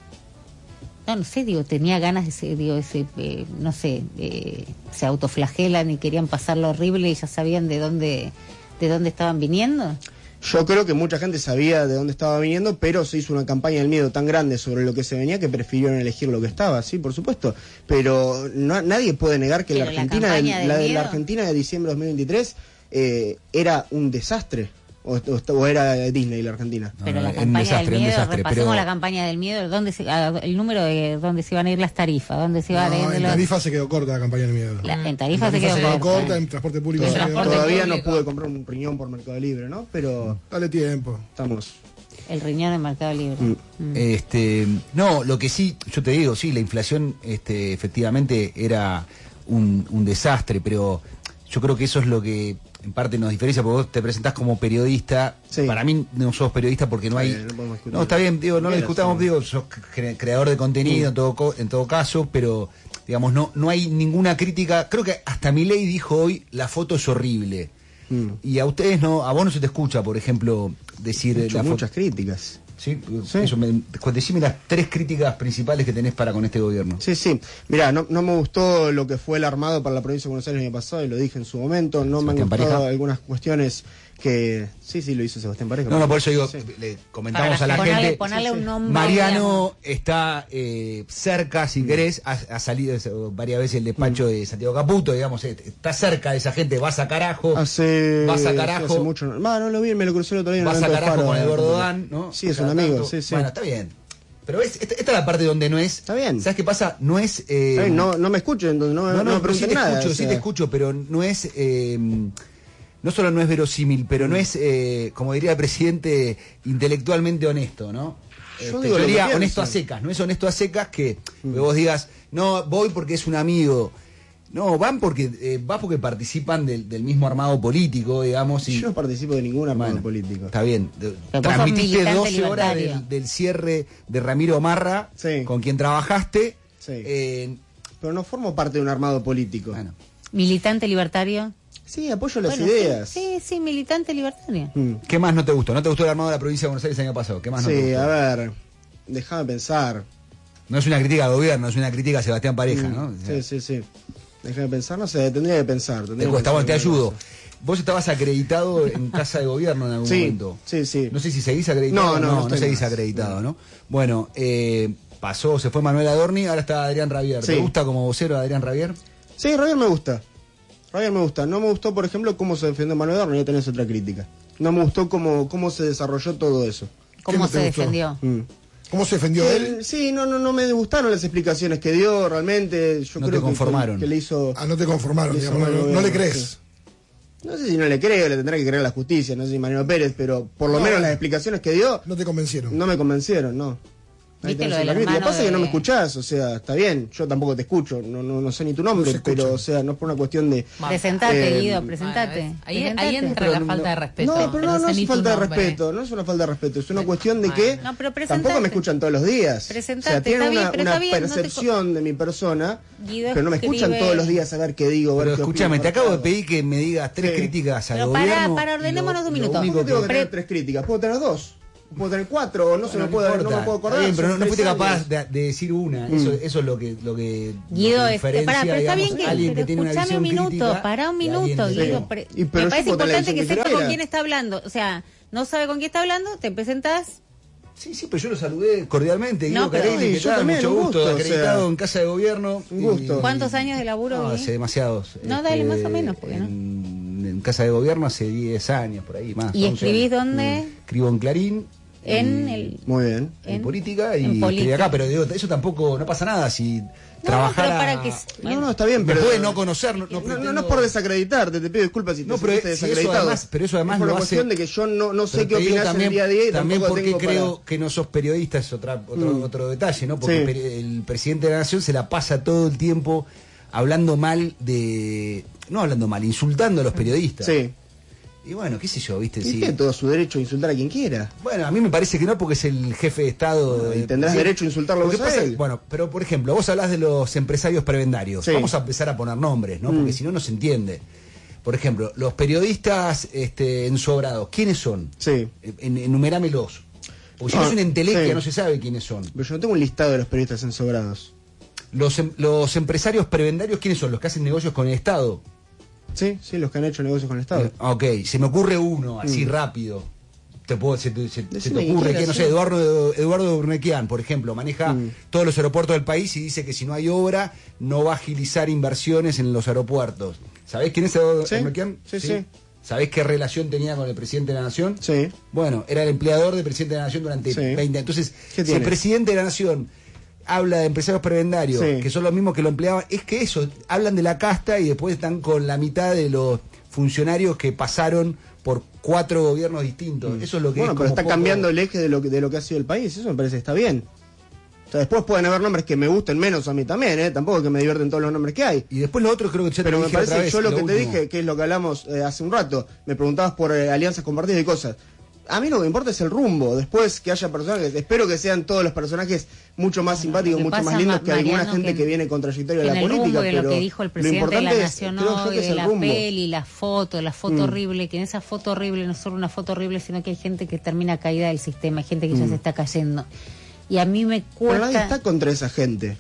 No, no sé, digo, tenía ganas de ser, digo, ese, eh, no sé, eh, se autoflagelan y querían pasarlo horrible y ya sabían de dónde, de dónde estaban viniendo. Yo creo que mucha gente sabía de dónde estaba viniendo, pero se hizo una campaña del miedo tan grande sobre lo que se venía que prefirieron elegir lo que estaba, sí, por supuesto. Pero no, nadie puede negar que la Argentina, la, de, la, de la Argentina de diciembre de dos mil veintitrés eh, era un desastre. O, o, o era Disney la Argentina. Pero no, la campaña desastre, del miedo, desastre, repasemos pero... la campaña del miedo, ¿dónde se, el número de dónde se iban a ir las tarifas, dónde se iban no, a ir en los... tarifa se quedó corta la campaña del miedo. La, en tarifa, en tarifa se, quedó se quedó corta, corta, en transporte público se Todavía, quedó todavía corta. no pude comprar un riñón por Mercado Libre, ¿no? Pero dale tiempo. Estamos. El riñón en Mercado Libre. Mm. Mm. Este, no, lo que sí, yo te digo, sí, la inflación, este, efectivamente era un, un desastre, pero yo creo que eso es lo que en parte nos diferencia, porque vos te presentás como periodista. Sí. Para mí no sos periodista porque no está hay... Bien, no, no, está bien, digo, no lo discutamos, sí. digo, sos cre creador de contenido, sí. en, todo, en todo caso, pero, digamos, no, no hay ninguna crítica. Creo que hasta Milei dijo hoy, la foto es horrible. Mm. Y a ustedes no, a vos no se te escucha, por ejemplo, decir... Mucho, la muchas críticas. Sí, sí. Eso me, decime las tres críticas principales que tenés para con este gobierno. Sí, sí. Mirá, no, no me gustó lo que fue el armado para la provincia de Buenos Aires el año pasado, y lo dije en su momento. No Sebastián me han gustado Pareja. Algunas cuestiones que... Sí, sí, lo hizo Sebastián Pareja. No, no, por eso digo, sí. le comentamos para a la ponerle, gente. Ponerle un nombre, Mariano digamos. está eh, cerca, si mm. querés, ha, ha salido varias veces el despacho mm. de Santiago Caputo, digamos, está cerca de esa gente, vas a carajo. Hace... Vas a carajo. Sí, hace mucho. No, no lo vi, me lo crucé el otro día. Vas a carajo Faro, con Eduardo Dan, ¿no? Sí, es un amigo, sí, sí. Bueno, está bien. Pero ves, esta, esta es la parte donde no es... Está bien. ¿Sabes qué pasa? No es... Eh, no, no me escucho, entonces no, no, no, no pero sí te nada, escucho, o sea... sí te escucho, pero no es... Eh, no solo no es verosímil, pero no es, eh, como diría el presidente, intelectualmente honesto, ¿no? Yo, este, digo yo diría pienso. honesto a secas, no es honesto a secas que, mm. que vos digas, no, voy porque es un amigo. No, van porque eh, vas porque participan del, del mismo armado político, digamos. Y... Yo no participo de ningún armado bueno, político. Está bien. Transmitiste doce horas del, del cierre de Ramiro Marra, sí. con quien trabajaste. Sí. Eh, pero no formo parte de un armado político. Bueno. ¿Militante libertario? Sí, apoyo las Bueno, ideas. Sí, sí, sí, militante libertaria. Mm. ¿Qué más no te gustó? ¿No te gustó el armado de la provincia de Buenos Aires el año pasado? ¿Qué más no Sí, te gustó? a ver, déjame pensar. No es una crítica al gobierno, es una crítica a Sebastián Pareja, Mm, ¿no? Sí, sí, sí. Déjame pensar, no sé, tendría que pensar. Te Tendría que cuesta, bueno, te pensar ayudo. Vos estabas acreditado en Casa de Gobierno en algún Sí, momento. sí, sí. No sé si seguís acreditado. No, no, no no, estoy seguís más. acreditado, ¿no? Bueno, eh, pasó, se fue Manuel Adorni, ahora está Adrián Rabier. Sí. ¿Te gusta como vocero Adrián Rabier? Sí, Rabier me gusta. Rabier me gusta. No me gustó, por ejemplo, cómo se defendió Manuel Adorni, ya tenés otra crítica. No me gustó cómo, cómo se desarrolló todo eso. ¿Cómo no se te gustó? defendió? Mm. ¿Cómo se defendió Que él? él- Sí, no, no, no me gustaron las explicaciones que dio, realmente. Yo No creo te que- conformaron. Que, que le hizo. Ah, no te conformaron, le hizo digamos, mal no, no gobierno, le crees. sí. No sé si no le creo, le tendrá que creer a la justicia, no sé si Mariano Pérez, pero por lo No, menos no. las explicaciones que dio No te convencieron. no me convencieron, no. Ahí ¿Viste tenés lo del la crítica. hermano Pasa que no de- me escuchás, o sea, está bien, yo tampoco te escucho, no, no, no sé ni tu nombre, No se escucha. pero o sea, no es por una cuestión de... Presentate, Eh, Guido, presentate. Bueno, ahí, Presentate. ahí entra Pero la no- falta de respeto. No, pero no, no sé es ni tu falta de nombre. respeto, no es una falta de respeto, es una Bueno, cuestión de bueno. que No, pero tampoco presentate. me escuchan todos los días. Presentate, o sea, tienen está bien, una, pero una está bien, no te co- percepción de mi persona, Guido pero no me escuchan escribe- todos los días a ver qué digo. ver Pero qué escúchame, opino, te acabo de ver qué pedir que me digas tres Sí. críticas al Pero pará, gobierno. pará, ordenémonos Lo- un lo minuto. hago. único ¿Cómo tengo que que- tener tres críticas? ¿Puedo tener dos? ¿Puedo tener cuatro? O no se me puede, no me importa. puedo acordar. Está bien, pero no, son no fuiste tres capaz años. de, de decir una. Mm. Eso, eso es lo que, lo que, Guido, lo que este, diferencia, pará, pero está digamos, bien que, alguien pero que tiene una escuchame un visión minuto, crítica pará un y alguien minuto, que- Guido. Sí. pre- Y pero me yo parece puedo tener la importante que visión que sepa con quiera. quién está hablando. O sea, no sabe con quién está hablando, te presentás. Sí, sí, pero yo lo saludé cordialmente. Guido No, pero- Carelli, Sí, ¿qué yo tal? también, Mucho un gusto, gusto, o acreditado sea, en Casa de Gobierno. un gusto. Y- ¿Cuántos años de laburo? No, Guido? hace demasiados. No, dale, más o menos, porque no. En, en Casa de Gobierno hace diez años, por ahí más. ¿Y once escribís años. dónde? Escribo en Clarín. En y- el... Muy bien. en, en- política y en escribí política. acá, pero digo, eso tampoco, no pasa nada si trabajar pero para que- No, no, está bien, me pero... puede no conocer, no, no, No, no, pretendo- no es por desacreditarte, te pido disculpas si te No, pero sentiste si eso desacreditado. además- pero eso además es por lo una hace- cuestión de que yo no, no sé Pero qué te digo opinás en el día a día y también tampoco porque tengo creo para... que no sos periodista es otra, otro, Mm. otro detalle, ¿no? Porque Sí. el peri- el presidente de la Nación se la pasa todo el tiempo hablando mal de... No hablando mal, insultando a los periodistas. Sí. Y bueno, qué sé yo, ¿viste? Y Sí. tiene todo su derecho a insultar a quien quiera. Bueno, a mí me parece que no, porque es el jefe de Estado. Y de- tendrás sí. derecho a insultarlo Lo que vos a pasa- él. Bueno, pero por ejemplo, vos hablás de los empresarios prebendarios. Sí. Vamos a empezar a poner nombres, ¿no? Porque Mm. si no, no se entiende. Por ejemplo, los periodistas este, ensobrados, ¿quiénes son? Sí. En, enumerámelos. Porque si no, No, es una entelequia, sí. no se sabe quiénes son. Pero yo no tengo un listado de los periodistas ensobrados. Los, em- los empresarios prebendarios, ¿quiénes son? Los que hacen negocios con el Estado. Sí, sí, los que han hecho negocios con el Estado. Eh, ok, se me ocurre uno, así Mm. rápido. Te puedo, se, te- se- se Decime te quien ocurre quiera, que, no sí. sé, Eduardo, Eduardo Urnequian, por ejemplo, maneja Mm. todos los aeropuertos del país y dice que si no hay obra, no va a agilizar inversiones en los aeropuertos. ¿Sabés quién es Eduardo Sí, Urnequian? sí, sí. ¿Sabés qué relación tenía con el presidente de la Nación? Sí. Bueno, era el empleador del presidente de la Nación durante Sí. veinte años. Entonces, ¿Qué si el tiene? presidente de la Nación habla de empresarios prebendarios, Sí. que son los mismos que lo empleaban, es que eso, hablan de la casta y después están con la mitad de los funcionarios que pasaron por cuatro gobiernos distintos. Eso es lo que Bueno, es pero como está poco- cambiando el eje de lo, que, de lo que ha sido el país. Eso me parece que está bien. O sea, después pueden haber nombres que me gusten menos a mí también, ¿eh? Tampoco que me divierten todos los nombres que hay. Y después lo otro creo que ya te Pero lo me dije parece otra que vez, yo lo, que te último. dije, que es lo que hablamos eh, hace un rato, me preguntabas por eh, alianzas compartidas y cosas. A mí lo que me importa es el rumbo. Después que haya personajes, espero que sean todos los personajes mucho más simpáticos, Lo que mucho pasa, más lindos Ma- que alguna Mariano, gente que- que, viene con trayectoria Que de en la el política. rumbo de lo pero que dijo el lo presidente de la importante es- Nación creo yo hoy, que es de el la rumbo. peli, la foto, la foto Mm. horrible, que en esa foto horrible no es solo una foto horrible, sino que hay gente que termina caída del sistema, hay gente que ya Mm. se está cayendo. Y a mí me Pero nadie cuesta... está contra esa gente.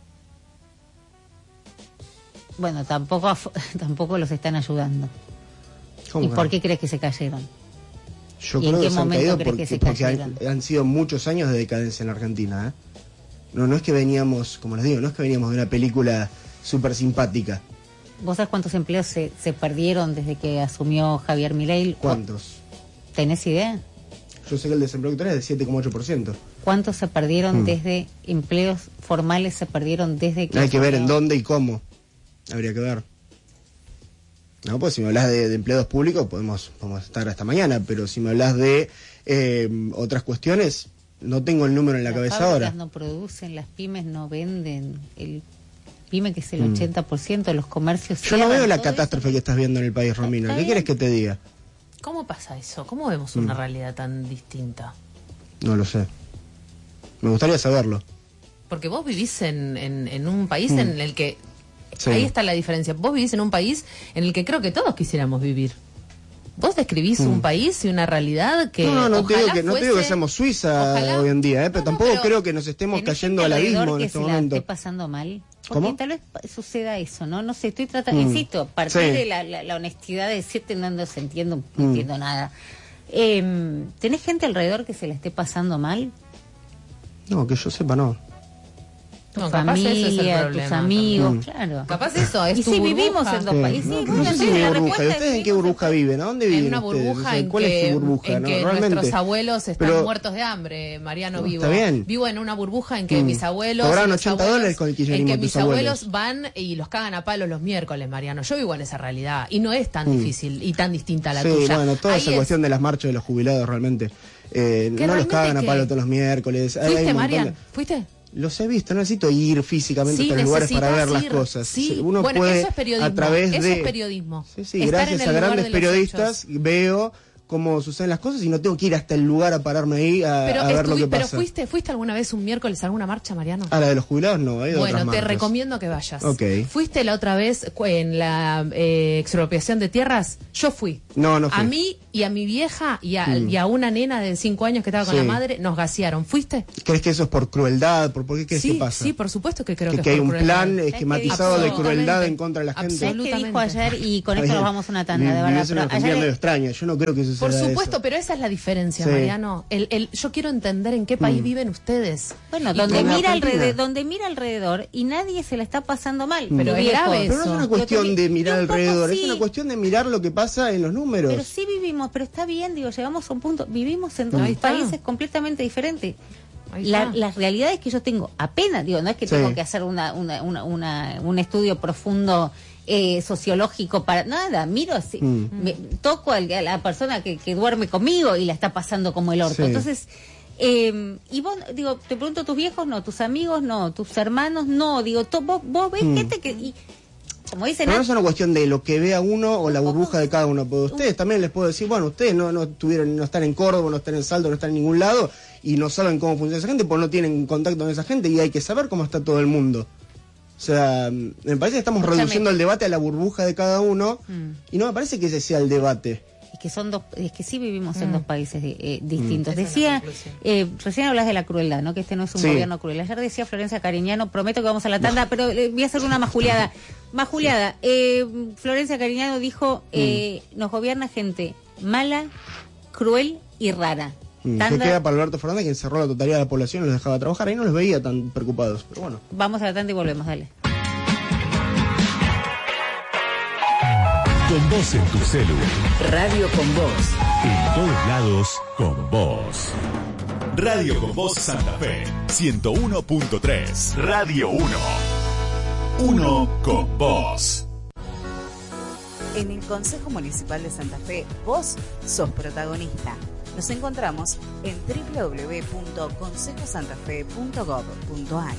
Bueno, tampoco, af- tampoco los están ayudando. ¿Cómo ¿Y que por no? qué crees que se cayeron? Yo ¿Y en creo qué que se han momento caído crees que porque, se porque han, cayeron? han sido muchos años de decadencia en la Argentina. ¿eh? No, no es que veníamos, como les digo, no es que veníamos de una película súper simpática. ¿Vos sabés cuántos empleos se, se perdieron desde que asumió Javier Milei? ¿Cuántos? ¿Tenés idea? Yo sé que el desempleo actual es de siete coma ocho por ciento. ¿Cuántos se perdieron Hmm. desde empleos formales se perdieron desde que Hay que ver en asumió? dónde y cómo. Habría que ver. No, pues si me hablas de, de empleados públicos podemos, podemos estar hasta mañana, pero si me hablas de eh, otras cuestiones, no tengo el número en la Las cabeza fábricas ahora. no producen, las pymes no venden, el pyme que es el Mm. ochenta por ciento de los comercios. Yo no cierran, veo la todo eso. catástrofe que estás viendo en el país, Romina. está ¿Qué bien. quieres que te diga? ¿Cómo pasa eso? ¿Cómo vemos una Mm. realidad tan distinta? No lo sé. Me gustaría saberlo. Porque vos vivís en, en, en un país Mm. en el que Sí. Ahí está la diferencia. Vos vivís en un país en el que creo que todos quisiéramos vivir. Vos describís mm. un país y una realidad que no, no, no te digo que, fuese, no te digo que seamos Suiza ojalá, hoy en día, ¿eh? pero no, tampoco pero creo que nos estemos cayendo al abismo en este que momento. Se la esté pasando mal. Porque ¿Cómo? tal vez suceda eso, ¿no? No sé, estoy tratando, mm. insisto, partir sí. de la, la, la honestidad de decirte no, no se entiendo, no mm. entiendo nada. Eh, ¿Tenés gente alrededor que se la esté pasando mal? No, que yo sepa, no. Tu no, familia, eso es el problema, tus amigos, mm. claro. Capaz eso es y tu si burbuja. Vivimos en dos sí. países. No, sí, no, no sé si mi burbuja. ¿Y ustedes en qué burbuja viven? ¿A dónde viven en una burbuja ustedes? En ¿Cuál que, es su burbuja? En ¿no? que Realmente. Nuestros abuelos están pero, muertos de hambre, Mariano. No, vivo. Está bien. Vivo en una burbuja en que mm. mis abuelos... Cobraron ochenta abuelos, dólares con el kirchnerismo. En que mis abuelos. abuelos van y los cagan a palos los miércoles, Mariano. Yo vivo en esa realidad. Y no es tan mm. difícil y tan distinta a la sí, tuya. Sí, bueno, toda Ahí esa es... cuestión de las marchas de los jubilados realmente. Eh, no los cagan a palos todos los miércoles. ¿Fuiste, hay, hay Marian? de... ¿Fuiste? Los he visto, no necesito ir físicamente sí, a los lugares para ver ir, las cosas. Sí. Uno bueno, puede eso es periodismo. a través eso de es periodismo. Sí, sí, Estar gracias en a el grandes periodistas hechos. Veo cómo suceden las cosas y no tengo que ir hasta el lugar a pararme ahí a, pero a ver lo que pero pasa. fuiste, ¿fuiste alguna vez un miércoles a alguna marcha, Mariano? A la de los jubilados no, hay Bueno, otras te marchas. recomiendo que vayas. Okay. ¿Fuiste la otra vez en la eh, expropiación de tierras? Yo fui. No, no fui. A mí y a mi vieja y a, mm. y a una nena de cinco años que estaba con sí. la madre, nos gasearon. ¿Fuiste? ¿Crees que eso es por crueldad? ¿Por, por qué crees sí, que pasa? Sí, por supuesto que creo que, que, que es hay por un crueldad. plan esquematizado de crueldad en contra de la gente. ¿Sabes qué dijo ayer? Y con esto nos vamos a una tanda, de verdad. Es una familia medio extraña, yo no creo que suceda Por supuesto, eso. pero esa es la diferencia, sí. Mariano. El, el, yo quiero entender en qué país mm. viven ustedes. Bueno, donde mira, alrededor, donde mira alrededor y nadie se la está pasando mal. Mm. Pero es grave Pero no es una cuestión de mirar alrededor, sí. es una cuestión de mirar lo que pasa en los números. Pero sí vivimos, pero está bien, digo, llegamos a un punto, vivimos en dos mm. países completamente diferentes. La, las realidades que yo tengo apenas, digo, no es que sí. tengo que hacer una, una, una, una, un estudio profundo eh, sociológico para nada, miro así, mm. me, toco a la persona que, que duerme conmigo y la está pasando como el orto. Sí. Entonces, eh, y vos, digo, te pregunto, tus viejos no, tus amigos no, tus hermanos no, digo, to, vos, vos ves mm. gente que... Y, como dicen, pero no es una cuestión de lo que vea uno o la burbuja de cada uno, porque ustedes también les puedo decir, bueno, ustedes no, no tuvieron, no están en Córdoba, no están en Salto, no están en ningún lado y no saben cómo funciona esa gente, porque no tienen contacto con esa gente y hay que saber cómo está todo el mundo. O sea, me parece que estamos Escúchame. reduciendo el debate a la burbuja de cada uno mm. y no me parece que ese sea el debate. Es que son dos, es que sí vivimos mm. en dos países eh, distintos. Mm. Decía, eh, recién hablas de la crueldad, ¿no? Que este no es un sí. gobierno cruel. Ayer decía Florencia Cariñano, prometo que vamos a la tanda, no. pero eh, voy a hacer una majuleada. Majuleada. Eh, Florencia Cariñano dijo, eh, mm. nos gobierna gente mala, cruel y rara. Mm. ¿Qué queda para Alberto Fernández, quien cerró la totalidad de la población y los dejaba trabajar? Ahí no los veía tan preocupados, pero bueno. Vamos a la tanda y volvemos, dale. Con vos en tu celu. Radio con vos. En todos lados, con vos. Radio con vos Santa Fe. ciento uno punto tres. Radio uno. Uno con vos. En el Consejo Municipal de Santa Fe, vos sos protagonista. Nos encontramos en doble u doble u doble u punto consejo santa fe punto gob punto a r.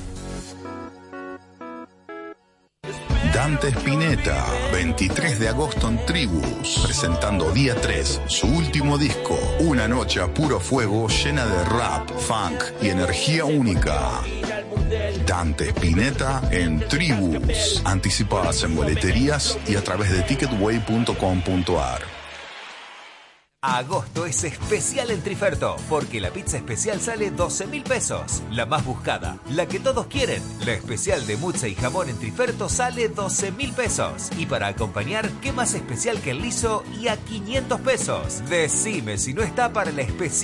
Dante Spinetta, veintitrés de agosto en Tribus, presentando día tres, su último disco, una noche a puro fuego llena de rap, funk y energía única. Dante Spinetta en Tribus, anticipadas en boleterías y a través de ticketway punto com punto a r. Agosto es especial en Triferto, porque la pizza especial sale doce mil pesos. La más buscada, la que todos quieren. La especial de mutza y jamón en Triferto sale doce mil pesos. Y para acompañar, ¿qué más especial que el liso y a quinientos pesos? Decime si no está para la especial.